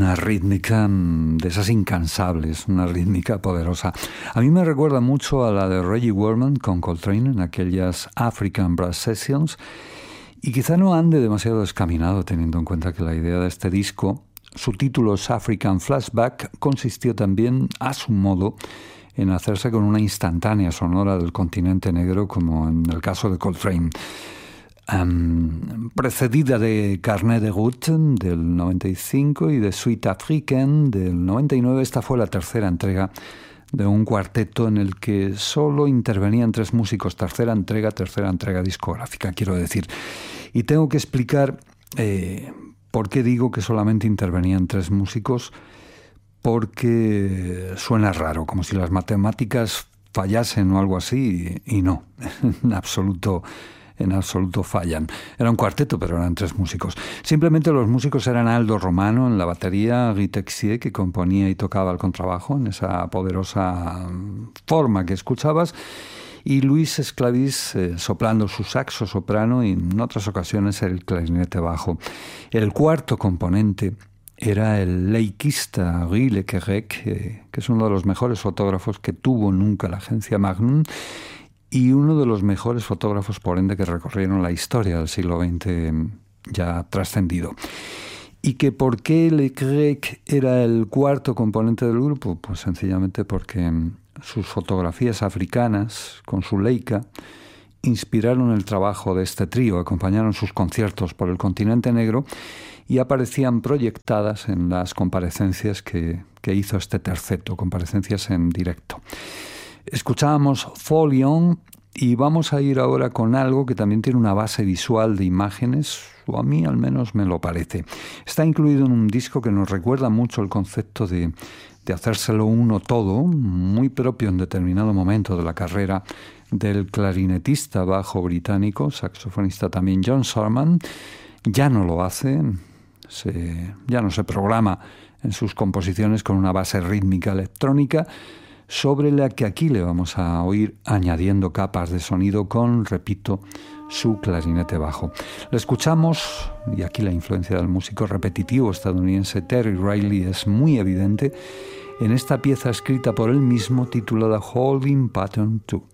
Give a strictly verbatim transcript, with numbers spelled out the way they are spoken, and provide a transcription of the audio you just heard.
una rítmica de esas incansables, una rítmica poderosa. A mí me recuerda mucho a la de Reggie Workman con Coltrane en aquellas African Brass Sessions, y quizá no ande demasiado descaminado teniendo en cuenta que la idea de este disco, su título es African Flashback, consistió también a su modo en hacerse con una instantánea sonora del continente negro, como en el caso de Coltrane. Um, precedida de Carnet de Route del noventa y cinco y de Suite Africaine del noventa y nueve. Esta fue la tercera entrega de un cuarteto en el que solo intervenían tres músicos. Tercera entrega, tercera entrega discográfica, quiero decir. Y tengo que explicar eh, por qué digo que solamente intervenían tres músicos, porque suena raro, como si las matemáticas fallasen o algo así, y no, en absoluto en absoluto fallan. Era un cuarteto, pero eran tres músicos. Simplemente los músicos eran Aldo Romano en la batería, Guy Texier, que componía y tocaba el contrabajo en esa poderosa forma que escuchabas, y Luis Esclavis eh, soplando su saxo soprano y en otras ocasiones el clarinete bajo. El cuarto componente era el leiquista Guy Lequerec, eh, que es uno de los mejores fotógrafos que tuvo nunca la agencia Magnum, y uno de los mejores fotógrafos, por ende, que recorrieron la historia del siglo veinte ya trascendido. ¿Y que por qué Lequerec era el cuarto componente del grupo? Pues sencillamente porque sus fotografías africanas, con su Leica, inspiraron el trabajo de este trío, acompañaron sus conciertos por el continente negro y aparecían proyectadas en las comparecencias que, que hizo este terceto, comparecencias en directo. Escuchábamos Folion y vamos a ir ahora con algo que también tiene una base visual de imágenes, o a mí al menos me lo parece. Está incluido en un disco que nos recuerda mucho el concepto de, de hacérselo uno todo, muy propio en determinado momento de la carrera del clarinetista bajo británico, saxofonista también John Surman. Ya no lo hace, se, ya no se programa en sus composiciones con una base rítmica electrónica, sobre la que aquí le vamos a oír añadiendo capas de sonido con, repito, su clarinete bajo. Lo escuchamos, y aquí la influencia del músico repetitivo estadounidense Terry Riley es muy evidente en esta pieza escrita por él mismo titulada Holding Pattern dos.